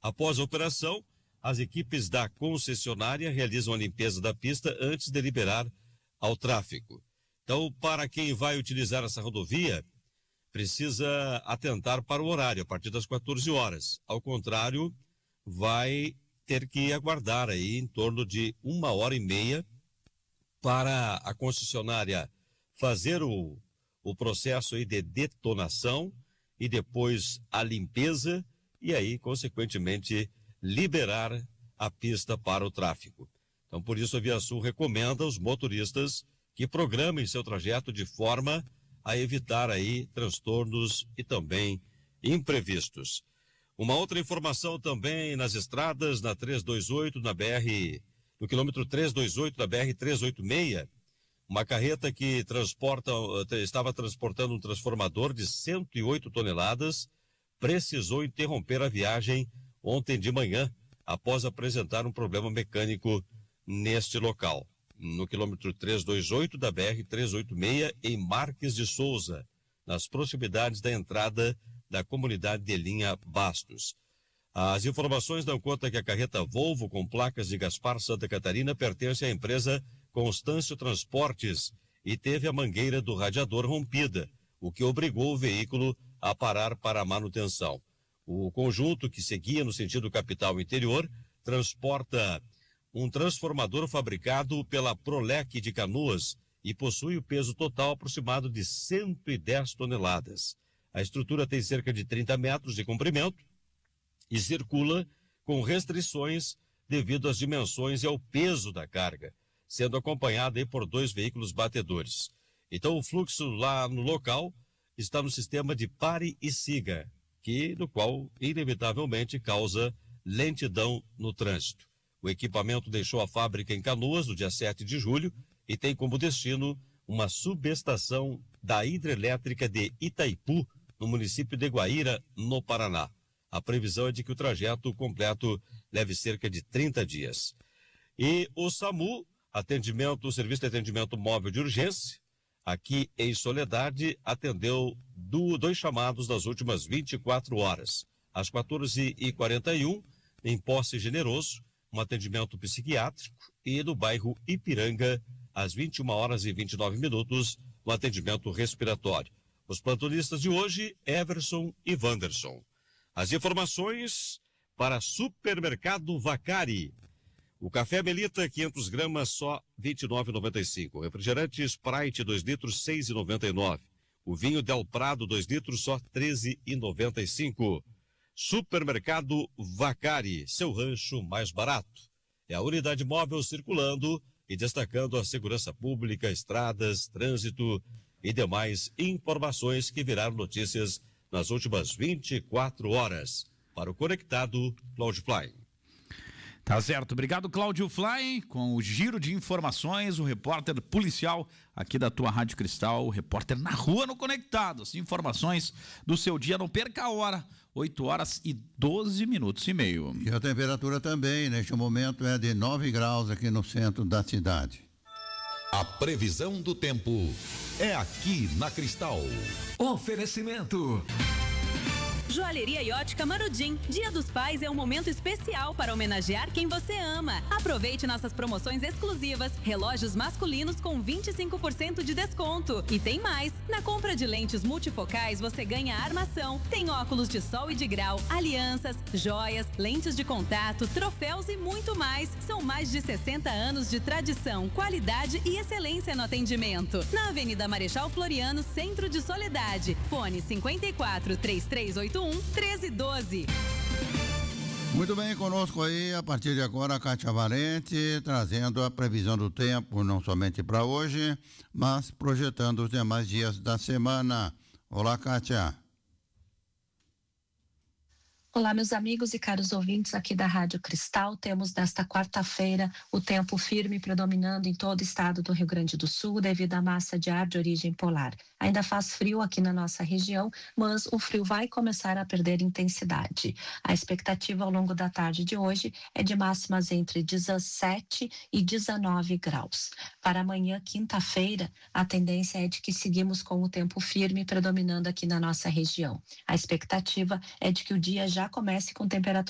Após a operação, as equipes da concessionária realizam a limpeza da pista antes de liberar ao tráfego. Então, para quem vai utilizar essa rodovia, precisa atentar para o horário, a partir das 14 horas. Ao contrário, vai ter que aguardar aí em torno de 1h30 para a concessionária fazer o processo aí de detonação e depois a limpeza e aí, consequentemente, liberar a pista para o tráfego. Então, por isso a ViaSul recomenda aos motoristas que programem seu trajeto de forma a evitar aí transtornos e também imprevistos. Uma outra informação também nas estradas, na 328, na BR, no quilômetro 328 da BR-386, uma carreta que estava transportando um transformador de 108 toneladas, precisou interromper a viagem ontem de manhã, após apresentar um problema mecânico neste local. No quilômetro 328 da BR-386, em Marques de Souza, nas proximidades da entrada da comunidade de Linha Bastos. As informações dão conta que a carreta Volvo, com placas de Gaspar, Santa Catarina, pertence à empresa Constâncio Transportes e teve a mangueira do radiador rompida, o que obrigou o veículo a parar para a manutenção. O conjunto, que seguia no sentido capital interior, transporta um transformador fabricado pela Prolec de Canoas e possui o peso total aproximado de 110 toneladas. A estrutura tem cerca de 30 metros de comprimento e circula com restrições devido às dimensões e ao peso da carga, sendo acompanhada aí por 2 veículos batedores. Então o fluxo lá no local está no sistema de pare e siga, no qual inevitavelmente causa lentidão no trânsito. O equipamento deixou a fábrica em Canoas no dia 7 de julho e tem como destino uma subestação da hidrelétrica de Itaipu, no município de Guaíra, no Paraná. A previsão é de que o trajeto completo leve cerca de 30 dias. E o SAMU, o Serviço de Atendimento Móvel de Urgência, aqui em Soledade, atendeu 2 chamados nas últimas 24 horas. Às 14h41, em Posse Generoso, um atendimento psiquiátrico, e no bairro Ipiranga, às 21h29, um atendimento respiratório. Os plantonistas de hoje, Everson e Wanderson. As informações para Supermercado Vacari. O café Melita, 500 gramas, só R$ 29,95. O refrigerante Sprite, 2 litros, R$ 6,99. O vinho Del Prado, 2 litros, só R$ 13,95. Supermercado Vacari, seu rancho mais barato. É a unidade móvel circulando e destacando a segurança pública, estradas, trânsito e demais informações que viraram notícias nas últimas 24 horas. Para o Conectado, Cláudio Fly. Tá certo, obrigado Cláudio Fly, com o giro de informações, o repórter policial aqui da tua Rádio Cristal, o repórter na rua no Conectado, as informações do seu dia, não perca a hora, 8h12,5. E a temperatura também, neste momento, é de 9 graus aqui no centro da cidade. A previsão do tempo é aqui na Cristal. Oferecimento. Joalheria e Ótica Marudim. Dia dos Pais é um momento especial para homenagear quem você ama. Aproveite nossas promoções exclusivas. Relógios masculinos com 25% de desconto. E tem mais. Na compra de lentes multifocais, você ganha armação. Tem óculos de sol e de grau, alianças, joias, lentes de contato, troféus e muito mais. São mais de 60 anos de tradição, qualidade e excelência no atendimento. Na Avenida Marechal Floriano, Centro de Soledade. Fone 54-3381-1312. Muito bem, conosco aí, a partir de agora, a Kátia Valente, trazendo a previsão do tempo, não somente para hoje, mas projetando os demais dias da semana. Olá, Kátia. Olá, meus amigos e caros ouvintes aqui da Rádio Cristal. Temos nesta quarta-feira o tempo firme predominando em todo o estado do Rio Grande do Sul devido à massa de ar de origem polar. Ainda faz frio aqui na nossa região, mas o frio vai começar a perder intensidade. A expectativa ao longo da tarde de hoje é de máximas entre 17 e 19 graus. Para amanhã, quinta-feira, a tendência é de que seguimos com o tempo firme predominando aqui na nossa região. A expectativa é de que o dia já comece com temperatura